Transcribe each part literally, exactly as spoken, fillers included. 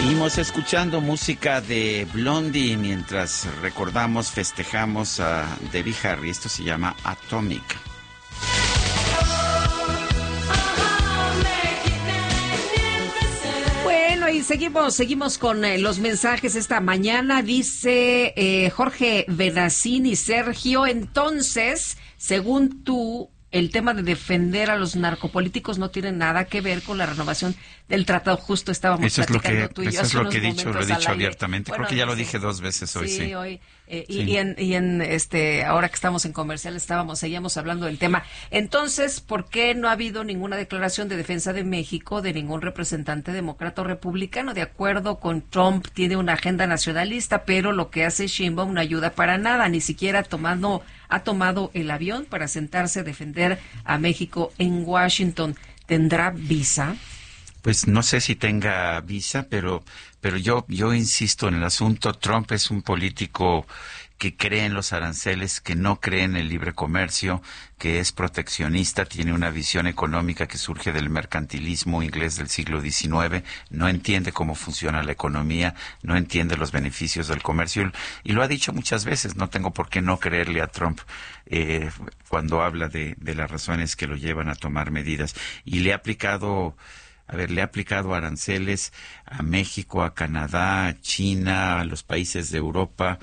Seguimos escuchando música de Blondie mientras recordamos, festejamos a Debbie Harry. Esto se llama Atomic. Bueno, y seguimos, seguimos con eh, los mensajes esta mañana. Dice eh, Jorge Benacini, Sergio, entonces, según tú, el tema de defender a los narcopolíticos no tiene nada que ver con la renovación del tratado. Justo estábamos eso platicando es lo que, tú y yo. Eso es lo que he dicho, lo he dicho abiertamente. Bueno, creo que ya lo sí, dije dos veces hoy, sí. Sí, hoy. Eh, sí. Y, y en, y en este, ahora que estamos en comercial, estábamos, seguíamos hablando del tema. Entonces, ¿por qué no ha habido ninguna declaración de defensa de México de ningún representante demócrata o republicano? De acuerdo con Trump, tiene una agenda nacionalista, pero lo que hace Sheinbaum no ayuda para nada, ni siquiera tomando, ha tomado el avión para sentarse a defender a México en Washington. ¿Tendrá visa? Pues no sé si tenga visa, pero pero yo yo insisto en el asunto. Trump es un político que cree en los aranceles, que no cree en el libre comercio, que es proteccionista, tiene una visión económica que surge del mercantilismo inglés del siglo diecinueve, no entiende cómo funciona la economía, no entiende los beneficios del comercio, y lo ha dicho muchas veces. No tengo por qué no creerle a Trump eh, cuando habla de, de las razones que lo llevan a tomar medidas. Y le ha aplicado... A ver, le ha aplicado aranceles a México, a Canadá, a China, a los países de Europa,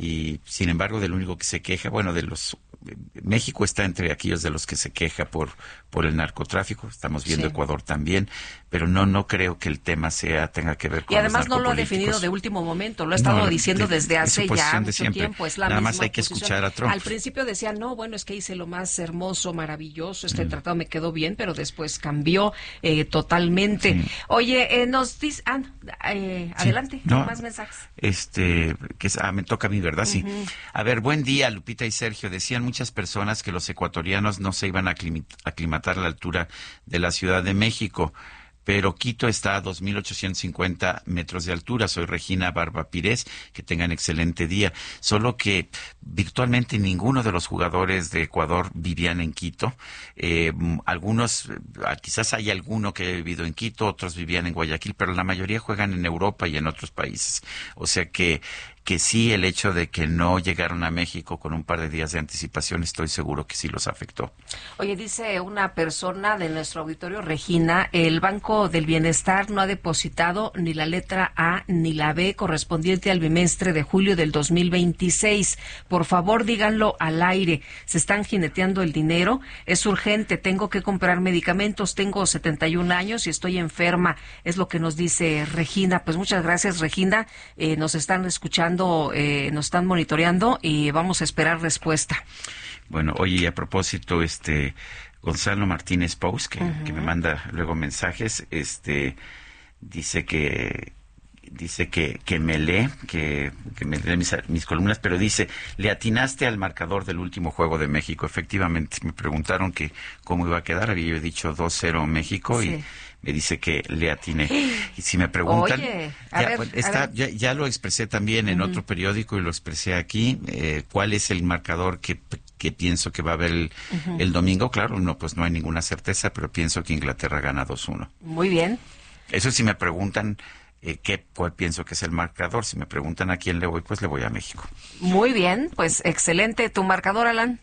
y sin embargo, del único que se queja, bueno, de los... México está entre aquellos de los que se queja por por el narcotráfico. Estamos viendo sí. Ecuador también, pero no no creo que el tema sea tenga que ver con y además los no lo ha definido de último momento, lo ha estado no, diciendo de, desde hace ya mucho de tiempo. Es la Nada misma más hay que posición. Escuchar a Trump. Al principio decía, no, bueno, es que hice lo más hermoso, maravilloso, este mm. tratado me quedó bien, pero después cambió eh, totalmente. Sí. Oye, eh, nos dice, ah, eh, sí. adelante, no, más mensajes. Este, que es, ah, me toca a mí, ¿verdad? Sí. Uh-huh. A ver, buen día, Lupita y Sergio. Decían muchas personas que los ecuatorianos no se iban a aclimatar a la altura de la Ciudad de México, pero Quito está a dos mil ochocientos cincuenta metros de altura. Soy Regina Barba Pires, que tengan excelente día. Solo que virtualmente ninguno de los jugadores de Ecuador vivían en Quito. Eh, algunos, quizás hay alguno que ha vivido en Quito, otros vivían en Guayaquil, pero la mayoría juegan en Europa y en otros países. O sea que que sí, el hecho de que no llegaron a México con un par de días de anticipación, estoy seguro que sí los afectó. Oye, dice una persona de nuestro auditorio, Regina, el Banco del Bienestar no ha depositado ni la letra A ni la B correspondiente al bimestre de julio del dos mil veintiséis. Por favor, díganlo al aire. Se están jineteando el dinero. Es urgente. Tengo que comprar medicamentos. Tengo setenta y un años y estoy enferma. Es lo que nos dice Regina. Pues muchas gracias, Regina. Eh, nos están escuchando. Eh, nos están monitoreando y vamos a esperar respuesta. Bueno, oye, a propósito, este Gonzalo Martínez Pous, que, uh-huh. que me manda luego mensajes, este dice que dice que, que me lee, que, que me lee mis, mis columnas, pero dice, le atinaste al marcador del último juego de México. Efectivamente, me preguntaron que cómo iba a quedar, había yo dicho dos cero México sí. y me dice que le atiné. Y si me preguntan, Oye, ya, ver, pues, está, ya, ya lo expresé también en uh-huh. otro periódico y lo expresé aquí, eh, cuál es el marcador que, que pienso que va a haber el, uh-huh. el domingo. Claro, no, pues no hay ninguna certeza, pero pienso que Inglaterra gana dos uno. Muy bien. Eso si me preguntan eh, qué cuál pienso que es el marcador. Si me preguntan a quién le voy, pues le voy a México. Muy bien, pues excelente. ¿Tu marcador, Alan?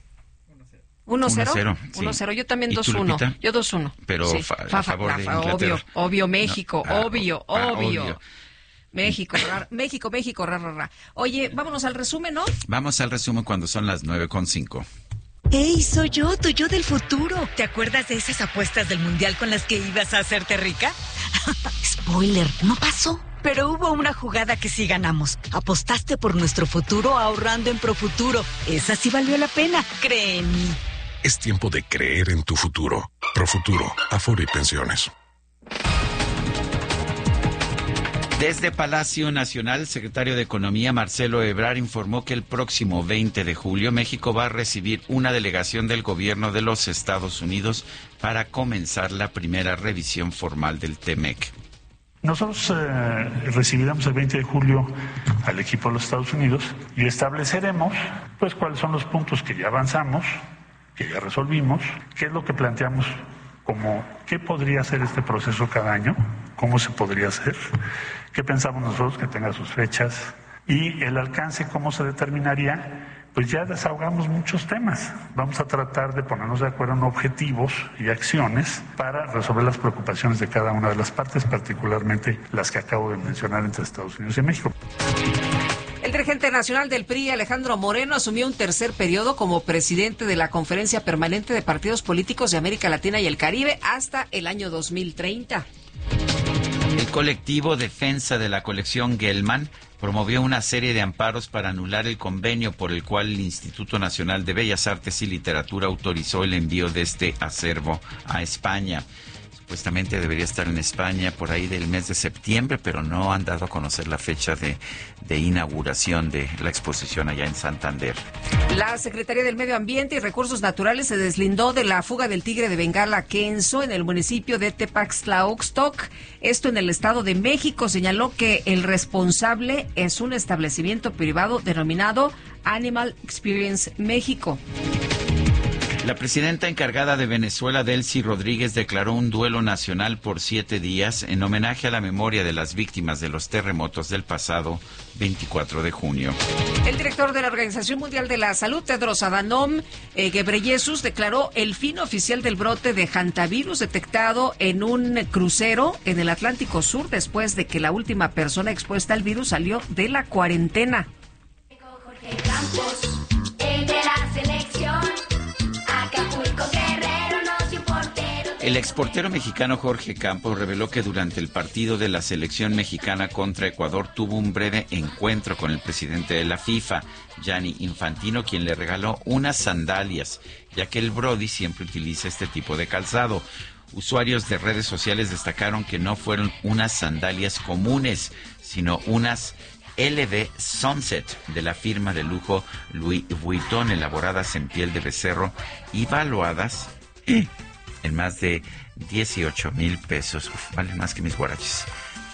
uno cero. uno cero. Yo también dos uno. Yo dos uno. Pero sí. fa, a favor fa, fa, de Inglaterra. Obvio, obvio, México, no, ah, obvio, ah, obvio. obvio. México, ra, México, México, ra, ra, ra. Oye, vámonos al resumen, ¿no? Vamos al resumen cuando son las nueve con cinco. ¡Ey, soy yo, tu yo del futuro! ¿Te acuerdas de esas apuestas del Mundial con las que ibas a hacerte rica? Spoiler, no pasó. Pero hubo una jugada que sí ganamos. Apostaste por nuestro futuro ahorrando en Profuturo. Esa sí valió la pena, cree en mí. Es tiempo de creer en tu futuro. Profuturo, Afore y Pensiones. Desde Palacio Nacional, el secretario de Economía, Marcelo Ebrard, informó que el próximo veinte de julio México va a recibir una delegación del gobierno de los Estados Unidos para comenzar la primera revisión formal del TEMEC. Nosotros eh, recibiremos el veinte de julio al equipo de los Estados Unidos y estableceremos pues cuáles son los puntos que ya avanzamos, que ya resolvimos, qué es lo que planteamos como qué podría ser este proceso cada año, cómo se podría hacer, qué pensamos nosotros que tenga sus fechas y el alcance, cómo se determinaría. Pues ya desahogamos muchos temas. Vamos a tratar de ponernos de acuerdo en objetivos y acciones para resolver las preocupaciones de cada una de las partes, particularmente las que acabo de mencionar entre Estados Unidos y México. El dirigente nacional del P R I, Alejandro Moreno, asumió un tercer periodo como presidente de la Conferencia Permanente de Partidos Políticos de América Latina y el Caribe hasta el año dos mil treinta. El colectivo Defensa de la Colección Gelman promovió una serie de amparos para anular el convenio por el cual el Instituto Nacional de Bellas Artes y Literatura autorizó el envío de este acervo a España. Supuestamente debería estar en España por ahí del mes de septiembre, pero no han dado a conocer la fecha de, de inauguración de la exposición allá en Santander. La Secretaría del Medio Ambiente y Recursos Naturales se deslindó de la fuga del tigre de Bengala Kenzo en el municipio de Tepaxtlaoxtoc, esto en el Estado de México. Señaló que el responsable es un establecimiento privado denominado Animal Experience México. La presidenta encargada de Venezuela, Delcy Rodríguez, declaró un duelo nacional por siete días en homenaje a la memoria de las víctimas de los terremotos del pasado veinticuatro de junio. El director de la Organización Mundial de la Salud, Tedros Adhanom eh, Ghebreyesus, declaró el fin oficial del brote de hantavirus detectado en un crucero en el Atlántico Sur después de que la última persona expuesta al virus salió de la cuarentena. Jorge Campos, el de la selección. El exportero mexicano Jorge Campos reveló que durante el partido de la selección mexicana contra Ecuador tuvo un breve encuentro con el presidente de la FIFA, Gianni Infantino, quien le regaló unas sandalias, ya que el Brody siempre utiliza este tipo de calzado. Usuarios de redes sociales destacaron que no fueron unas sandalias comunes, sino unas L V Sunset de la firma de lujo Louis Vuitton, elaboradas en piel de becerro y valuadas en más de dieciocho mil pesos. Uf, vale más que mis guaraches.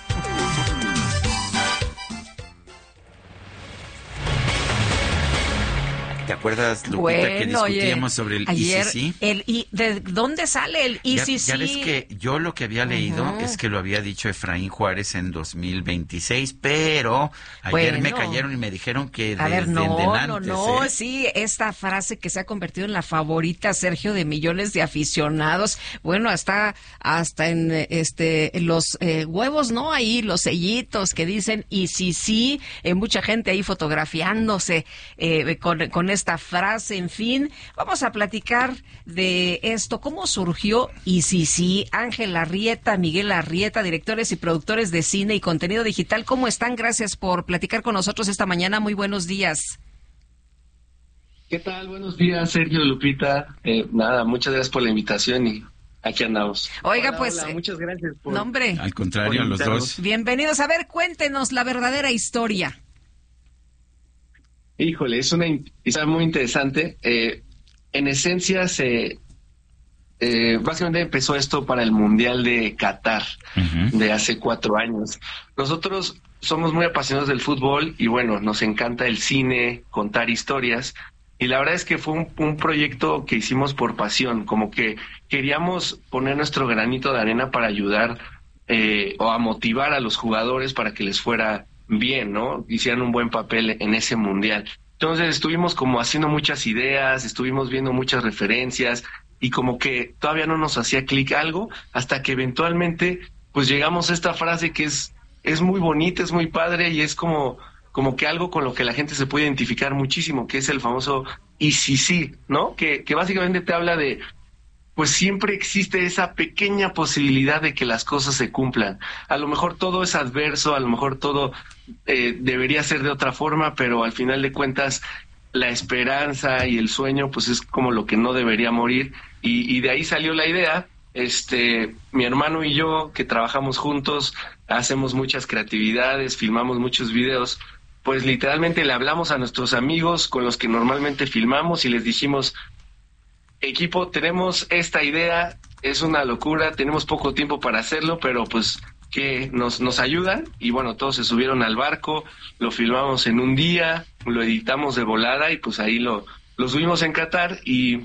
¿Te acuerdas, Lupita, bueno, que discutíamos oye, sobre el ayer, I C C? El, y, ¿De dónde sale el I C C? Ya, ya ves que yo lo que había leído uh-huh. es que lo había dicho Efraín Juárez en dos mil veintiséis, pero ayer bueno, me cayeron y me dijeron que desde a ver, no, antes, no, no, ¿eh? Sí, esta frase que se ha convertido en la favorita, Sergio, de millones de aficionados, bueno, hasta hasta en este los eh, huevos, ¿no? Ahí los sellitos que dicen I C C, eh, mucha gente ahí fotografiándose eh, con, con esta frase, en fin. Vamos a platicar de esto, cómo surgió I C C. Ángel Arrieta, Miguel Arrieta, directores y productores de cine y contenido digital, ¿cómo están? Gracias por platicar con nosotros esta mañana. Muy buenos días. ¿Qué tal? Buenos días, Sergio, Lupita. Eh, nada, muchas gracias por la invitación y aquí andamos. Oiga, hola, pues... Hola, muchas gracias por... Nombre. Al contrario, a los dos. Bienvenidos. A ver, cuéntenos la verdadera historia. Híjole, es una historia muy interesante. Eh, en esencia, se eh, básicamente empezó esto para el Mundial de Qatar, uh-huh. de hace cuatro años. Nosotros somos muy apasionados del fútbol y bueno, nos encanta el cine, contar historias. Y la verdad es que fue un, un proyecto que hicimos por pasión, como que queríamos poner nuestro granito de arena para ayudar eh, o a motivar a los jugadores para que les fuera bien, ¿no? Hicieran un buen papel en ese mundial. Entonces estuvimos como haciendo muchas ideas, estuvimos viendo muchas referencias y como que todavía no nos hacía clic algo hasta que eventualmente pues llegamos a esta frase que es es muy bonita, es muy padre y es como como que algo con lo que la gente se puede identificar muchísimo, que es el famoso I C C, ¿no? Que que básicamente te habla de pues siempre existe esa pequeña posibilidad de que las cosas se cumplan. A lo mejor todo es adverso, a lo mejor todo eh, debería ser de otra forma, pero al final de cuentas la esperanza y el sueño pues es como lo que no debería morir. Y, y de ahí salió la idea. Este, mi hermano y yo, que trabajamos juntos, hacemos muchas creatividades, filmamos muchos videos, pues literalmente le hablamos a nuestros amigos con los que normalmente filmamos y les dijimos: equipo, tenemos esta idea, es una locura, tenemos poco tiempo para hacerlo, pero pues que nos nos ayudan. Y bueno, todos se subieron al barco, lo filmamos en un día, lo editamos de volada y pues ahí lo, lo subimos en Qatar. Y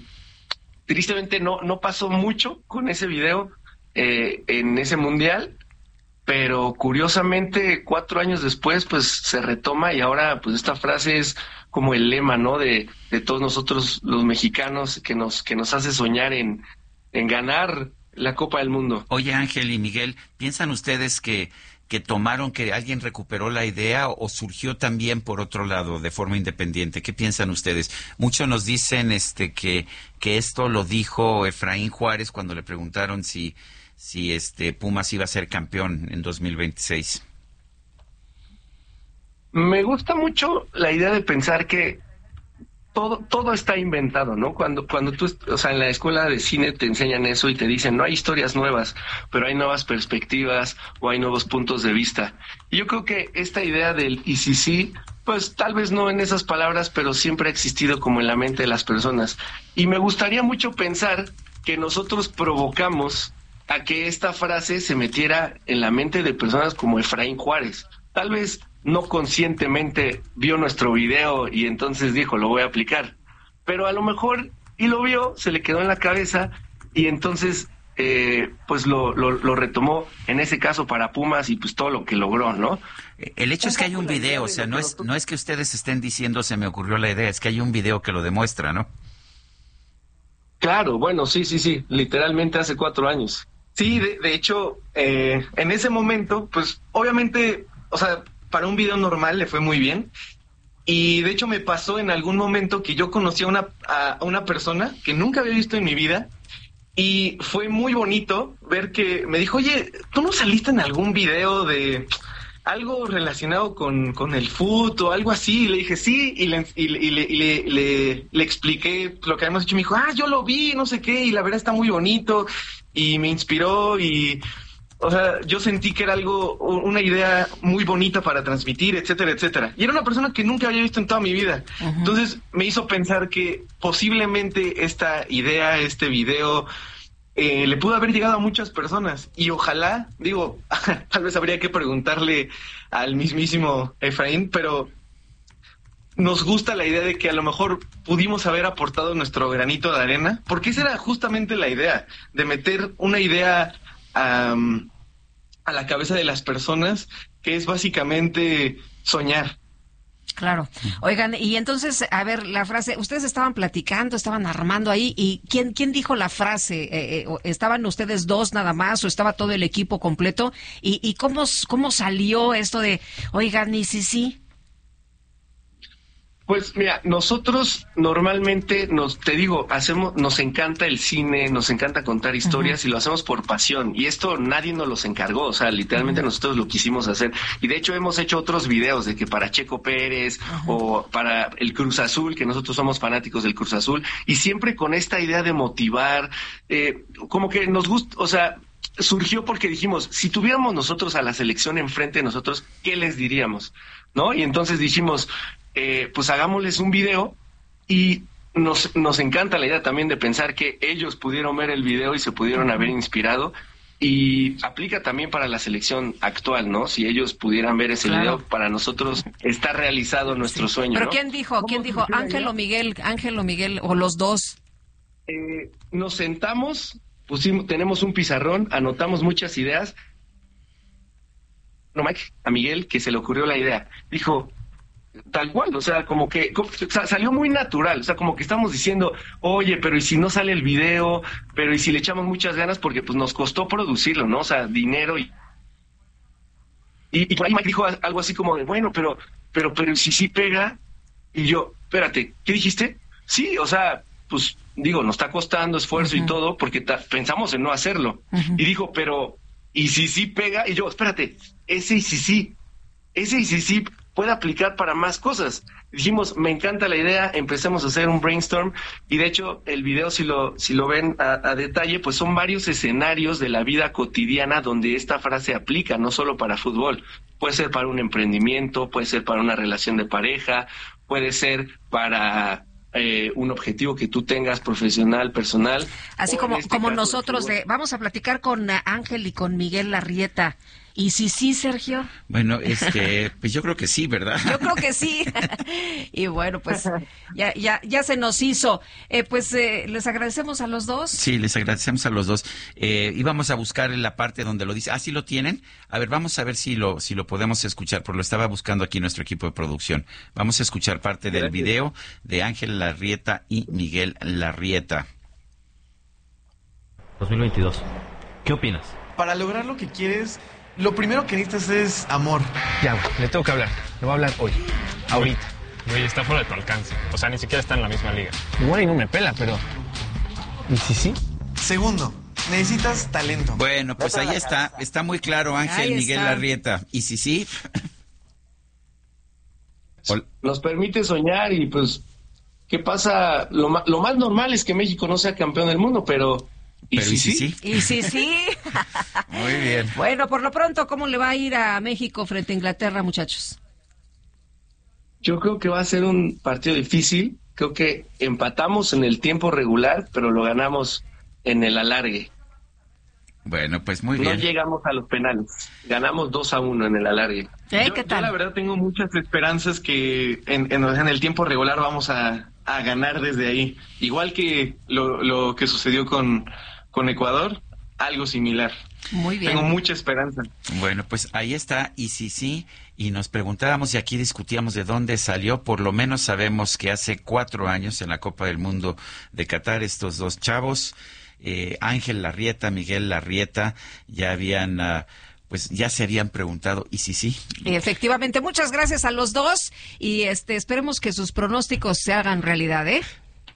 tristemente no, no pasó mucho con ese video eh, en ese mundial, pero curiosamente cuatro años después pues se retoma y ahora pues esta frase es como el lema, ¿no? De, de todos nosotros los mexicanos que nos que nos hace soñar en, en ganar la Copa del Mundo. Oye, Ángel y Miguel, ¿piensan ustedes que que tomaron, que alguien recuperó la idea o, o surgió también por otro lado de forma independiente? ¿Qué piensan ustedes? Muchos nos dicen este que que esto lo dijo Efraín Juárez cuando le preguntaron si si este Pumas iba a ser campeón en dos mil veintiséis. Me gusta mucho la idea de pensar que todo todo está inventado, ¿no? Cuando cuando tú, o sea, en la escuela de cine te enseñan eso y te dicen, no hay historias nuevas, pero hay nuevas perspectivas o hay nuevos puntos de vista. Y yo creo que esta idea del y si sí, pues tal vez no en esas palabras, pero siempre ha existido como en la mente de las personas. Y me gustaría mucho pensar que nosotros provocamos a que esta frase se metiera en la mente de personas como Efraín Juárez. Tal vez no conscientemente vio nuestro video y entonces dijo, lo voy a aplicar. Pero a lo mejor, y lo vio, se le quedó en la cabeza y entonces eh, pues lo, lo, lo retomó, en ese caso para Pumas y pues todo lo que logró, ¿no? El hecho es que hay un video, o sea, no es, no es que ustedes estén diciendo se me ocurrió la idea, es que hay un video que lo demuestra, ¿no? Claro, bueno, sí, sí, sí, literalmente hace cuatro años. Sí, de, de hecho, eh, en ese momento, pues obviamente, o sea, para un video normal le fue muy bien. Y de hecho me pasó en algún momento que yo conocí a una, a una persona que nunca había visto en mi vida. Y fue muy bonito ver que me dijo, oye, ¿tú no saliste en algún video de algo relacionado con, con el fútbol o algo así? Y le dije, sí, y le, y, le, y le, y le, le, le expliqué lo que habíamos hecho. Y me dijo, ah, yo lo vi, no sé qué, y la verdad está muy bonito. Y me inspiró y, o sea, yo sentí que era algo, una idea muy bonita para transmitir, etcétera, etcétera. Y era una persona que nunca había visto en toda mi vida. Uh-huh. Entonces me hizo pensar que posiblemente esta idea, este video, eh, le pudo haber llegado a muchas personas. Y ojalá, digo, tal vez habría que preguntarle al mismísimo Efraín, pero nos gusta la idea de que a lo mejor pudimos haber aportado nuestro granito de arena, porque esa era justamente la idea, de meter una idea um, a la cabeza de las personas, que es básicamente soñar. Claro. Oigan, y entonces, a ver, la frase, ustedes estaban platicando, estaban armando ahí, ¿y quién quién dijo la frase? Eh, eh, ¿Estaban ustedes dos nada más o estaba todo el equipo completo? ¿Y, y cómo, cómo salió esto de, oigan, y sí, sí? Pues mira, nosotros normalmente nos, te digo, hacemos, nos encanta el cine, nos encanta contar historias uh-huh. y lo hacemos por pasión. Y esto nadie nos los encargó, o sea, literalmente uh-huh. nosotros lo quisimos hacer. Y de hecho hemos hecho otros videos de que para Checo Pérez uh-huh. o para el Cruz Azul, que nosotros somos fanáticos del Cruz Azul, y siempre con esta idea de motivar, eh, como que nos gusta, o sea, surgió porque dijimos, si tuviéramos nosotros a la selección enfrente de nosotros, ¿qué les diríamos? ¿No? Y entonces dijimos, Eh, pues hagámosles un video y nos nos encanta la idea también de pensar que ellos pudieron ver el video y se pudieron haber inspirado, y aplica también para la selección actual, ¿no? Si ellos pudieran ver ese claro. video, para nosotros está realizado nuestro sí. sueño. ¿Pero ¿no? quién dijo? ¿Quién dijo? ¿Ángel o Miguel? ¿Ángel o Miguel? ¿O los dos? Eh, nos sentamos, pusimos, tenemos un pizarrón, anotamos muchas ideas. No, Mike, a Miguel, que se le ocurrió la idea, dijo, tal cual, o sea, como que como, o sea, salió muy natural, o sea, como que estamos diciendo, oye, pero ¿y si no sale el video? Pero ¿y si le echamos muchas ganas? Porque pues nos costó producirlo, ¿no? O sea, dinero y... Y, y por ahí Mike dijo algo así como de, bueno, pero, pero, pero si sí pega, y yo, espérate, ¿qué dijiste? Sí, o sea, pues, digo, nos está costando esfuerzo uh-huh. y todo, porque ta- pensamos en no hacerlo. Uh-huh. Y dijo, pero, ¿y si sí pega? Y yo, espérate, ese y si sí, ese y si sí puede aplicar para más cosas. Dijimos, me encanta la idea, empecemos a hacer un brainstorm, y de hecho el video, si lo si lo ven a, a detalle, pues son varios escenarios de la vida cotidiana donde esta frase aplica, no solo para fútbol. Puede ser para un emprendimiento, puede ser para una relación de pareja, puede ser para eh, un objetivo que tú tengas profesional, personal. Así como, este como nosotros, de, vamos a platicar con Ángel y con Miguel Larrieta. ¿Y si sí, Sergio? Bueno, este, pues yo creo que sí, ¿verdad? Yo creo que sí. Y bueno, pues ya ya ya se nos hizo. Eh, pues eh, les agradecemos a los dos. Sí, les agradecemos a los dos. Eh, íbamos a buscar en la parte donde lo dice. Ah, ¿sí lo tienen? A ver, vamos a ver si lo si lo podemos escuchar, porque lo estaba buscando aquí nuestro equipo de producción. Vamos a escuchar parte del video de Ángel Larrieta y Miguel Larrieta. dos mil veintidós. ¿Qué opinas? Para lograr lo que quieres, lo primero que necesitas es amor. Ya, güey, le tengo que hablar. Le voy a hablar hoy. Ahorita. Güey, está fuera de tu alcance. O sea, ni siquiera está en la misma liga. Igual y no me pela, pero... ¿Y si sí? Segundo, necesitas talento. Bueno, pues ahí está. Está muy claro, Ángel Ahí Miguel está. Larrieta. ¿Y si sí? Nos permite soñar y pues, ¿qué pasa? Lo, ma- lo más normal es que México no sea campeón del mundo, pero... ¿Y Pero si ¿y si sí? sí? Y sí, sí. Muy bien. Bueno, por lo pronto, ¿cómo le va a ir a México frente a Inglaterra, muchachos? Yo creo que va a ser un partido difícil. Creo que empatamos en el tiempo regular, pero lo ganamos en el alargue. Bueno, pues muy No bien. llegamos a los penales. Ganamos dos a uno en el alargue. ¿Eh? Yo, ¿Qué yo tal? la verdad tengo muchas esperanzas que en, en, en el tiempo regular vamos a, a ganar desde ahí. Igual que lo, lo que sucedió con, con Ecuador, algo similar. Muy bien. Tengo mucha esperanza. Bueno, pues ahí está, y si sí, y nos preguntábamos y aquí discutíamos de dónde salió, por lo menos sabemos que hace cuatro años en la Copa del Mundo de Qatar estos dos chavos, eh, Ángel Larrieta, Miguel Larrieta, ya habían, uh, pues ya se habían preguntado, y si sí. Efectivamente, muchas gracias a los dos y este esperemos que sus pronósticos se hagan realidad, ¿eh?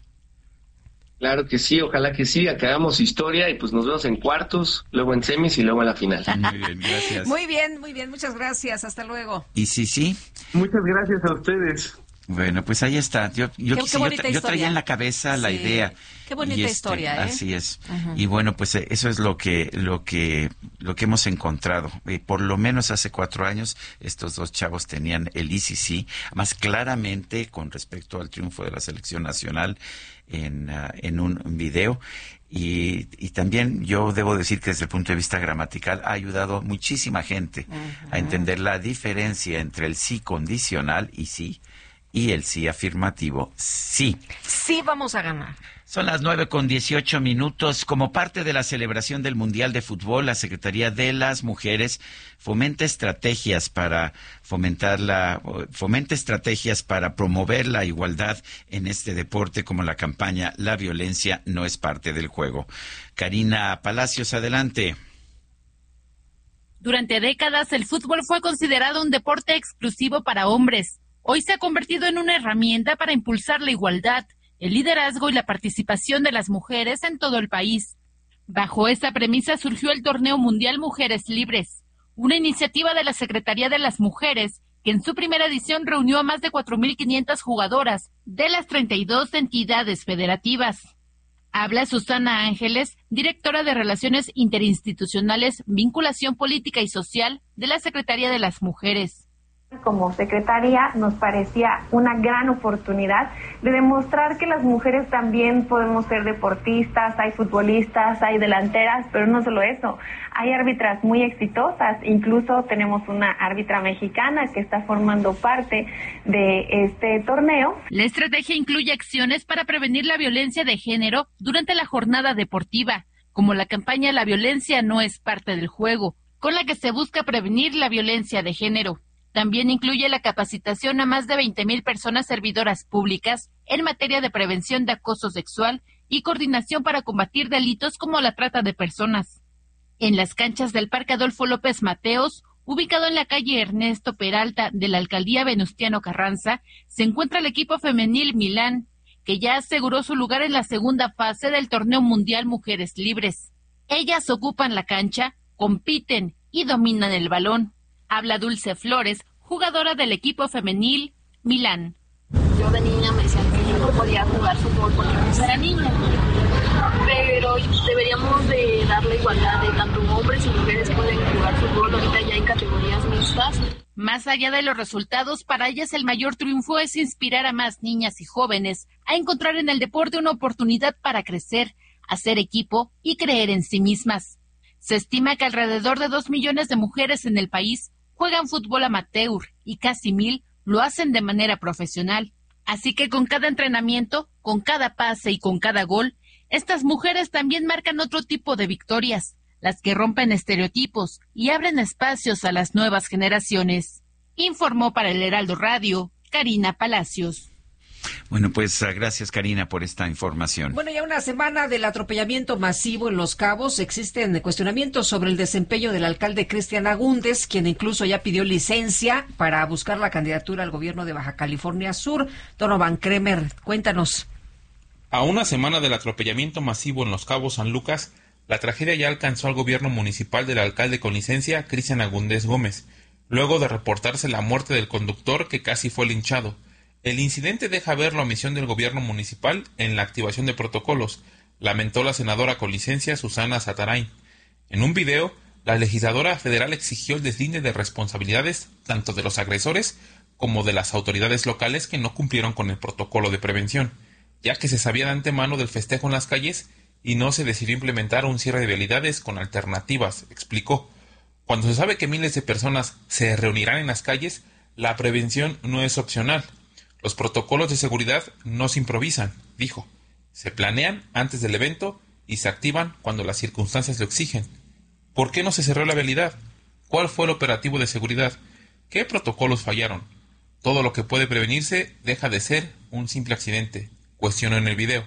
Claro que sí, ojalá que sí, que hagamos historia y pues nos vemos en cuartos, luego en semis y luego en la final. Muy bien, gracias. Muy bien, muy bien, muchas gracias, hasta luego. Y si sí. Muchas gracias a ustedes. Bueno, pues ahí está. Yo, yo, Qué- quise- qué yo bonita tra- yo historia. traía en la cabeza la Sí, idea. qué bonita Y este, historia, ¿eh? Así es. Ujú. Y bueno, pues eh, eso es lo que, lo que, lo que hemos encontrado. Eh, por lo menos hace cuatro años, estos dos chavos tenían el I C C, más claramente con respecto al triunfo de la selección nacional en, uh, en un video. Y, y también yo debo decir que desde el punto de vista gramatical ha ayudado muchísima gente a entender la diferencia entre el sí condicional y sí y el sí afirmativo sí. Sí vamos a ganar. Son las nueve con dieciocho minutos. Como parte de la celebración del Mundial de Fútbol, la Secretaría de las Mujeres fomenta estrategias para fomentar la, fomenta estrategias para promover la igualdad en este deporte, como la campaña La violencia no es parte del juego. Karina Palacios, adelante. Durante décadas, el fútbol fue considerado un deporte exclusivo para hombres. Hoy se ha convertido en una herramienta para impulsar la igualdad, el liderazgo y la participación de las mujeres en todo el país. Bajo esta premisa surgió el Torneo Mundial Mujeres Libres, una iniciativa de la Secretaría de las Mujeres que en su primera edición reunió a más de cuatro mil quinientas jugadoras de las treinta y dos entidades federativas. Habla Susana Ángeles, directora de Relaciones Interinstitucionales, Vinculación Política y Social de la Secretaría de las Mujeres. Como secretaría nos parecía una gran oportunidad de demostrar que las mujeres también podemos ser deportistas, hay futbolistas, hay delanteras, pero no solo eso, hay árbitras muy exitosas, incluso tenemos una árbitra mexicana que está formando parte de este torneo. La estrategia incluye acciones para prevenir la violencia de género durante la jornada deportiva, como la campaña La violencia no es parte del juego, con la que se busca prevenir la violencia de género. También incluye la capacitación a más de veinte mil personas servidoras públicas en materia de prevención de acoso sexual y coordinación para combatir delitos como la trata de personas. En las canchas del Parque Adolfo López Mateos, ubicado en la calle Ernesto Peralta de la Alcaldía Venustiano Carranza, se encuentra el equipo femenil Milán, que ya aseguró su lugar en la segunda fase del Torneo Mundial Mujeres Libres. Ellas ocupan la cancha, compiten y dominan el balón. Habla Dulce Flores, jugadora del equipo femenil Milán. Yo de niña me decían que yo no podía jugar fútbol porque no era niña, pero deberíamos de darle igualdad de tanto hombres y mujeres pueden jugar fútbol, ahorita ya hay categorías mixtas. Más allá de los resultados, para ellas el mayor triunfo es inspirar a más niñas y jóvenes a encontrar en el deporte una oportunidad para crecer, hacer equipo y creer en sí mismas. Se estima que alrededor de dos millones de mujeres en el país juegan fútbol amateur y casi mil lo hacen de manera profesional. Así que con cada entrenamiento, con cada pase y con cada gol, estas mujeres también marcan otro tipo de victorias, las que rompen estereotipos y abren espacios a las nuevas generaciones. Informó para el Heraldo Radio, Karina Palacios. Bueno, pues gracias, Karina, por esta información. Bueno, ya una semana del atropellamiento masivo en Los Cabos, existen cuestionamientos sobre el desempeño del alcalde Cristian Agúndez, quien incluso ya pidió licencia para buscar la candidatura al gobierno de Baja California Sur. Donovan Kremer, cuéntanos. A una semana del atropellamiento masivo en Los Cabos, San Lucas, la tragedia ya alcanzó al gobierno municipal del alcalde con licencia, Cristian Agúndez Gómez, luego de reportarse la muerte del conductor que casi fue linchado. El incidente deja ver la omisión del gobierno municipal en la activación de protocolos, lamentó la senadora con licencia Susana Satarain. En un video, la legisladora federal exigió el deslinde de responsabilidades tanto de los agresores como de las autoridades locales que no cumplieron con el protocolo de prevención, ya que se sabía de antemano del festejo en las calles y no se decidió implementar un cierre de vialidades con alternativas, explicó. Cuando se sabe que miles de personas se reunirán en las calles, la prevención no es opcional. Los protocolos de seguridad no se improvisan, dijo. Se planean antes del evento y se activan cuando las circunstancias lo exigen. ¿Por qué no se cerró la vialidad? ¿Cuál fue el operativo de seguridad? ¿Qué protocolos fallaron? Todo lo que puede prevenirse deja de ser un simple accidente, cuestionó en el video.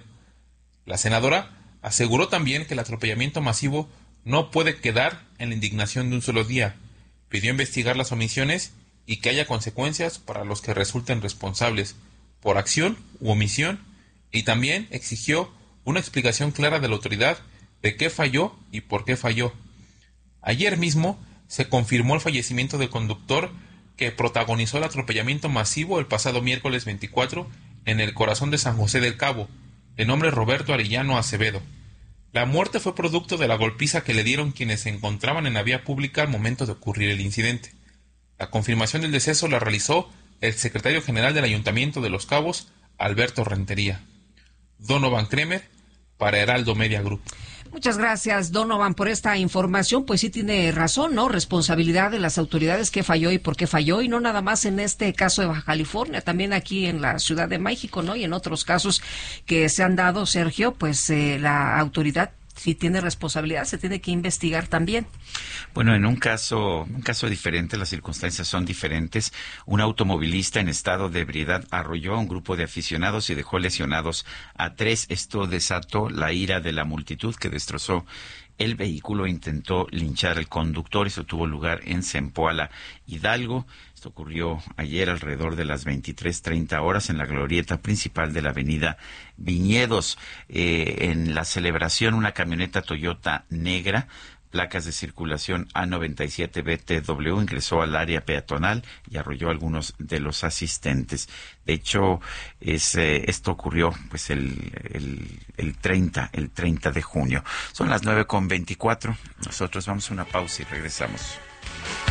La senadora aseguró también que el atropellamiento masivo no puede quedar en la indignación de un solo día. Pidió investigar las omisiones y que haya consecuencias para los que resulten responsables por acción u omisión, y también exigió una explicación clara de la autoridad de qué falló y por qué falló. Ayer mismo se confirmó el fallecimiento del conductor que protagonizó el atropellamiento masivo el pasado miércoles veinticuatro en el corazón de San José del Cabo, de nombre Roberto Arellano Acevedo. La muerte fue producto de la golpiza que le dieron quienes se encontraban en la vía pública al momento de ocurrir el incidente. La confirmación del deceso la realizó el secretario general del Ayuntamiento de Los Cabos, Alberto Rentería. Donovan Kremer, para Heraldo Media Group. Muchas gracias, Donovan, por esta información. Pues sí tiene razón, ¿no? Responsabilidad de las autoridades que falló y por qué falló, y no nada más en este caso de Baja California, también aquí en la Ciudad de México, ¿no? Y en otros casos que se han dado, Sergio, pues eh, la autoridad si tiene responsabilidad, se tiene que investigar también. Bueno, en un caso, un caso diferente, las circunstancias son diferentes. Un automovilista en estado de ebriedad arrolló a un grupo de aficionados y dejó lesionados a tres. Esto desató la ira de la multitud que destrozó el vehículo e intentó linchar al conductor. Eso tuvo lugar en Zempoala, Hidalgo. Esto ocurrió ayer alrededor de las veintitrés treinta horas en la glorieta principal de la avenida Viñedos. Eh, en la celebración, una camioneta Toyota negra, placas de circulación A noventa y siete B T W, ingresó al área peatonal y arrolló a algunos de los asistentes. De hecho, es, eh, esto ocurrió pues el, el, el treinta, el treinta de junio. Son las nueve con veinticuatro. Nosotros vamos a una pausa y regresamos.